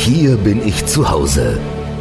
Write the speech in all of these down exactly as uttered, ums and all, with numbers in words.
Hier bin ich zu Hause.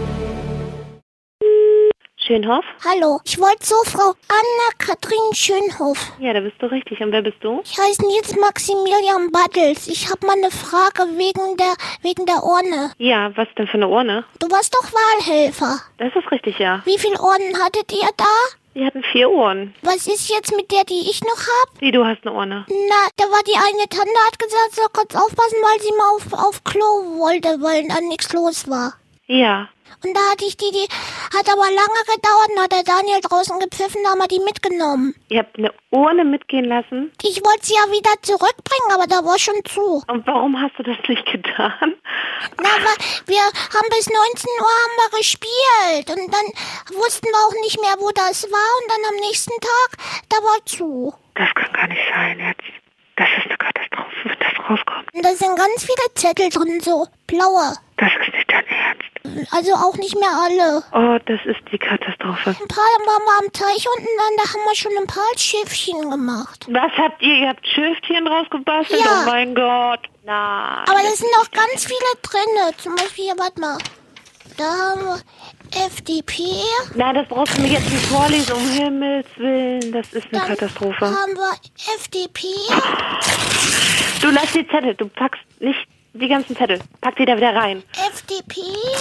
Schönhoff? Hallo, ich wollte so Frau Anna-Kathrin Schönhoff. Ja, da bist du richtig. Und wer bist du? Ich heiße Nils Maximilian Battels. Ich habe mal eine Frage wegen der wegen der Urne. Ja, was denn für eine Urne? Du warst doch Wahlhelfer. Das ist richtig, ja. Wie viele Urnen hattet ihr da? Wir hatten vier Uhren. Was ist jetzt mit der, die ich noch hab? Wie, du hast eine Urne? Na, da war die eine Tante, hat gesagt, soll kurz aufpassen, weil sie mal auf, auf Klo wollte, weil da nichts los war. Ja. Und da hatte ich die, die hat aber lange gedauert, dann hat der Daniel draußen gepfiffen, da haben wir die mitgenommen. Ihr habt eine Urne mitgehen lassen? Ich wollte sie ja wieder zurückbringen, aber da war schon zu. Und warum hast du das nicht getan? Na, aber wir haben bis neunzehn Uhr haben wir gespielt und dann wussten wir auch nicht mehr, wo das war und dann am nächsten Tag, da war zu. Das kann gar nicht sein jetzt. Das ist eine Katastrophe, wenn das rauskommt. Und da sind ganz viele Zettel drin, so blaue. Das ist nicht dein Ernst. Also auch nicht mehr alle. Oh, das ist die Katastrophe. Ein paar waren wir am Teich unten, dann da haben wir schon ein paar Schiffchen gemacht. Was habt ihr? Ihr habt Schilftchen draus gebastelt? Ja. Oh mein Gott. Nein. Aber da sind noch ganz viele drin. Zum Beispiel, hier, warte mal. Da haben wir F D P. Nein, das brauchst du mir jetzt nicht vorlesen, um Himmels Willen. Das ist eine Dann Katastrophe. haben wir F D P. Du lass die Zettel, du packst nicht die ganzen Zettel. Pack die da wieder rein. F D P.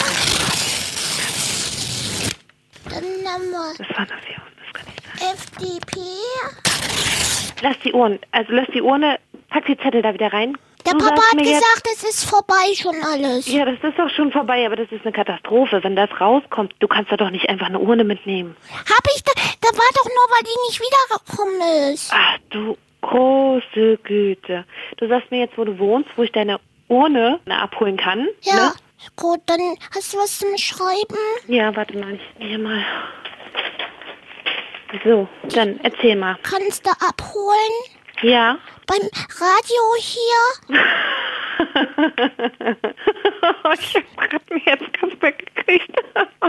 Dann haben wir Das war eine vier, das kann nicht sein. F D P. Lass die Uhren, also lass die Urne, pack die Zettel da wieder rein. Der Du Papa sagst hat mir gesagt, es ist vorbei schon alles. Jetzt, ja, das ist doch schon vorbei, aber das ist eine Katastrophe. Wenn das rauskommt, du kannst da doch nicht einfach eine Urne mitnehmen. Hab ich da, da war doch nur, weil die nicht wiedergekommen ist. Ach du große Güte. Du sagst mir jetzt, wo du wohnst, wo ich deine Urne abholen kann. Ja, Ne? gut, dann hast du was zum Schreiben? Ja, warte mal, ich hier mal. So, dann erzähl mal. Kannst du abholen? Ja. Beim Radio hier? Okay.